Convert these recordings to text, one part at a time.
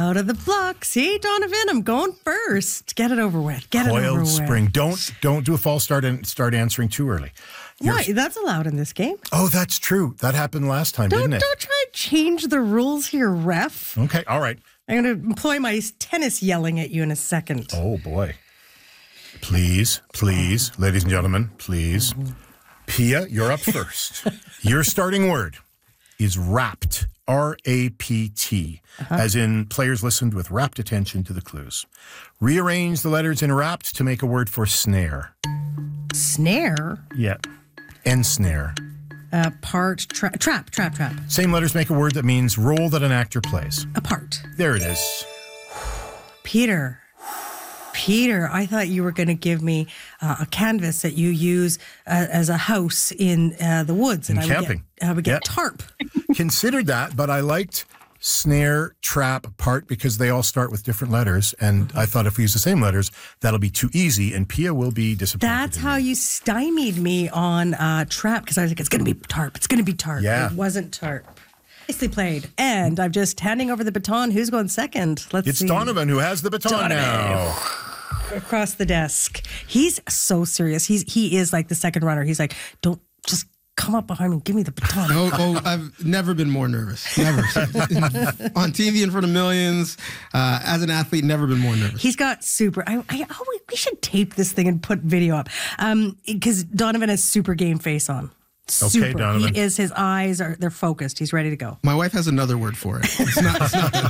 out of the block. See, Donovan, I'm going first. Get it over with. Coiled spring. Don't do a false start and start answering too early. Why? That's allowed in this game. Oh, that's true. That happened last time, didn't it? Don't try to change the rules here, ref. Okay, all right. I'm going to employ my tennis yelling at you in a second. Oh, boy. Please, ladies and gentlemen, please. Pia, you're up first. Your starting word is rapt, R-A-P-T, as in players listened with rapt attention to the clues. Rearrange the letters in rapt to make a word for snare. Snare? Yeah. Ensnare. Trap. Same letters make a word that means role that an actor plays. A part. There it is. Peter, I thought you were going to give me a canvas that you use as a house in the woods. And camping. I would get tarp. Considered that, but I liked snare, trap, part because they all start with different letters. And I thought if we use the same letters, that'll be too easy and Pia will be disappointed. That's how you stymied me on trap because I was like, it's going to be tarp. It's going to be tarp. Yeah. It wasn't tarp. Nicely played. And I'm just handing over the baton. Who's going second? Let's see. It's Donovan who has the baton now. Across the desk. He's so serious. He is like the second runner. He's like, don't just come up behind me and give me the baton. I've never been more nervous. Never. On TV in front of millions. As an athlete, never been more nervous. He's got super. We should tape this thing and put video up. Because Donovan has super game face on. Super. Okay, Donovan. His eyes they're focused. He's ready to go. My wife has another word for it. It's not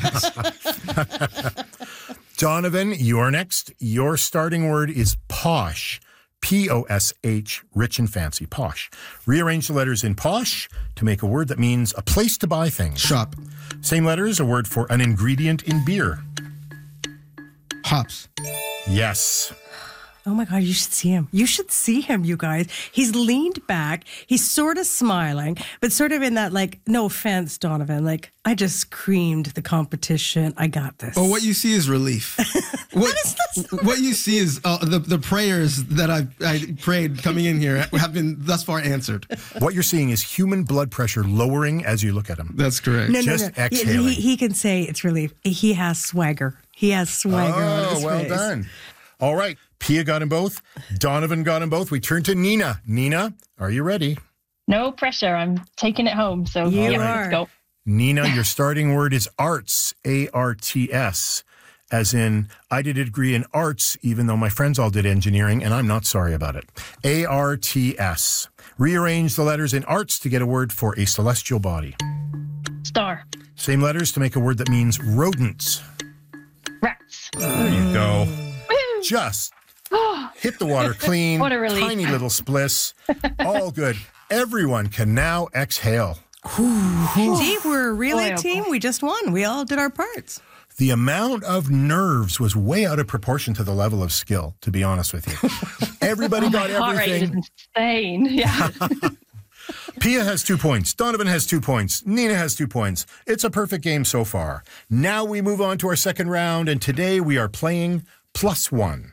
that. Donovan, you're next. Your starting word is posh. P-O-S-H, rich and fancy, posh. Rearrange the letters in posh to make a word that means a place to buy things. Shop. Same letters, a word for an ingredient in beer. Hops. Yes. Oh my God, you should see him. You should see him, you guys. He's leaned back. He's sort of smiling, but sort of in that, like, no offense, Donovan, like, I just creamed the competition. I got this. Oh, what you see is relief. What you see is the prayers that I prayed coming in here have been thus far answered. What you're seeing is human blood pressure lowering as you look at him. That's correct. No. Exhaling. He can say it's relief. He has swagger. He has swagger on his well face. done. All right. Pia got them both. Donovan got them both. We turn to Nina. Nina, are you ready? No pressure. I'm taking it home. So You are. let's go. Nina, your starting word is arts, A-R-T-S, as in I did a degree in arts, even though my friends all did engineering, and I'm not sorry about it. A-R-T-S. Rearrange the letters in arts to get a word for a celestial body. Star. Same letters to make a word that means rodents. Rats. There you go. Just hit the water clean. What a relief. Tiny little spliss. All good. Everyone can now exhale. See, we're a relay Boy, oh team. boy. We just won. We all did our parts. The amount of nerves was way out of proportion to the level of skill, to be honest with you. Everybody got Heart rate is everything. insane. Yeah. Pia has 2 points. Donovan has 2 points. Nina has 2 points. It's a perfect game so far. Now we move on to our second round, and today we are playing +1.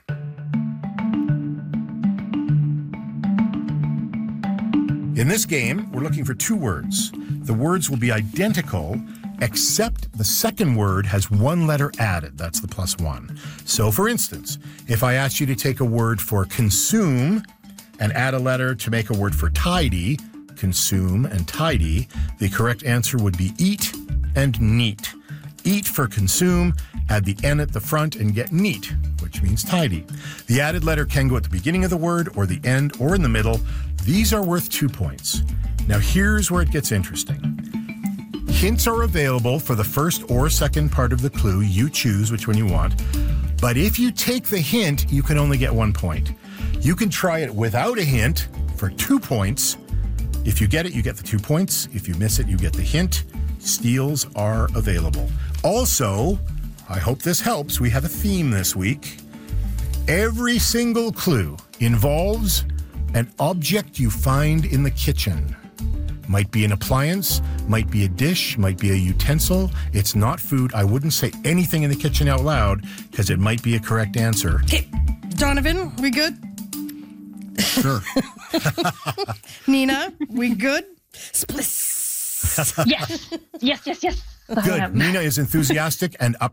In this game, we're looking for 2 words. The words will be identical, except the second word has 1 letter added. That's the +1. So, for instance, if I asked you to take a word for consume and add a letter to make a word for tidy, consume and tidy, the correct answer would be eat and neat. Eat for consume, add the N at the front and get neat, which means tidy. The added letter can go at the beginning of the word or the end or in the middle. These are worth 2 points. Now here's where it gets interesting. Hints are available for the first or second part of the clue. You choose which one you want. But if you take the hint, you can only get 1 point. You can try it without a hint for 2 points. If you get it, you get the 2 points. If you miss it, you get the hint. Steals are available. Also, I hope this helps. We have a theme this week. Every single clue involves an object you find in the kitchen. Might be an appliance, might be a dish, might be a utensil. It's not food. I wouldn't say anything in the kitchen out loud because it might be a correct answer. Okay, Donovan, we good? Sure. Nina, we good? Spliss. Yes. Good. Nina is enthusiastic and up